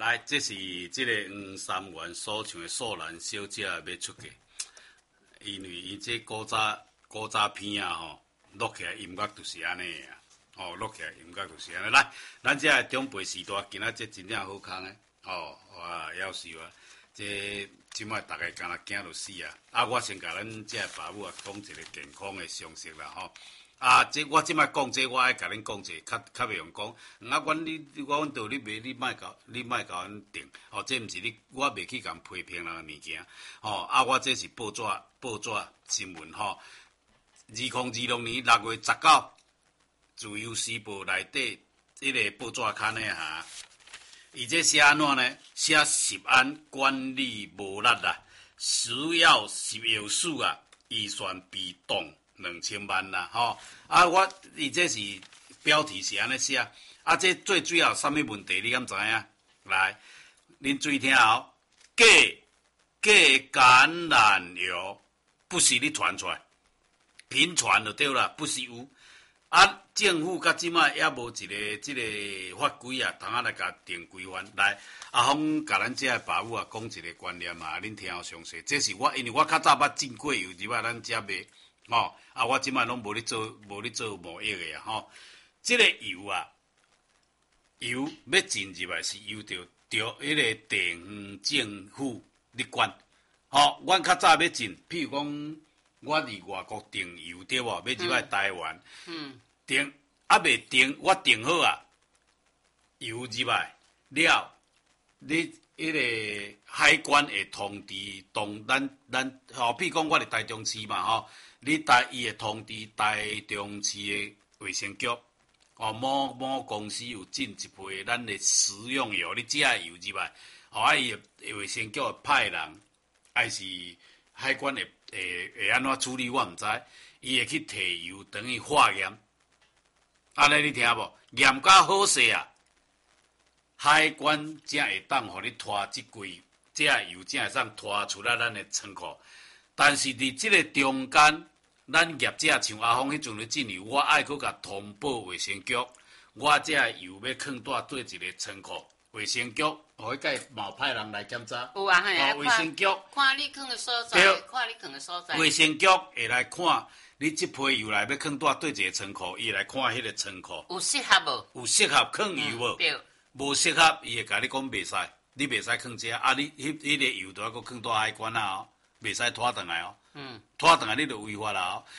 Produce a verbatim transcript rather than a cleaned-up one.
来，这是这个黄三元所唱的素兰小姐要出嫁，因为伊这古早古早片啊吼，录起来音乐就是安尼啊，哦，录起来音乐就是安尼。来，咱这个长辈时代，今仔这真正好康诶，哦，哇，夭寿啊！这即摆大家敢若惊着死啊！啊，我先甲咱这爸母啊讲一个健康诶常识啦吼。啊，这我即摆讲这，我爱甲恁讲一个，较较袂用讲。啊，阮你我阮道你袂，你莫甲你莫甲阮定。哦，这毋是你，我袂去甲批评人诶物件。哦，啊，我这是报纸报纸新闻吼。二零二六年六月十九，自由时报内底迄个报纸刊诶哈。伊这写安怎呢？写食安管理无力啦，需要食药署啊，预算被动两千万啦，吼、哦！啊，我伊这是标题是安尼写，啊，这最主要啥物问题你敢知影？来，恁注意听哦，假假橄榄油不是你传出来，频传就对啦，不是有。啊，政府到即摆也无一个即个法规啊，通啊来甲定规范。来，阿峰甲咱遮个爸母啊讲一个观念啊，恁听好详细。这是我，因为我较早捌进过油，入摆咱遮卖，吼、哦。啊，我即摆拢无咧做，无咧做贸易的啊，吼、哦。即、这个油啊，油要进入来是由着着迄个地方政府咧管。吼、哦，阮较早要进，譬如讲。我伫外国订油对无？要入来台湾，嗯，订还未订，我订好啊，油入来了，你迄个海关会通知同咱咱，吼，比如讲我伫台中市嘛，吼，你台伊会通知台中市的卫生局，哦，某某公司有进一批咱的食用油，你只油入来，哦，啊伊会卫生局会派人，还是海关会。会会安怎处理我毋知，伊会去摕油等于化验，安尼你听无？验甲好势啊，海关才会当互你拖即柜，这油才会当拖出来咱的仓库。但是伫即个中间，咱业者像阿峰迄阵咧进油，我爱去甲通报卫生局，我这油要放倒对一个仓库。卫生局，互迄个冒派人来检查。 有啊，嘿， 哦，卫生局看你放的所在，看你放的所在。 卫生局会来看你即批油来要放倒对一个仓库，伊会来看迄个仓库有适合无？ 有适合放油无？ 对， 无适合，伊会甲你讲袂使，你袂使放遮，啊，你迄迄个油都要搁放倒海关啊，哦，袂使拖转来哦。嗯，拖转来你就违法啦哦。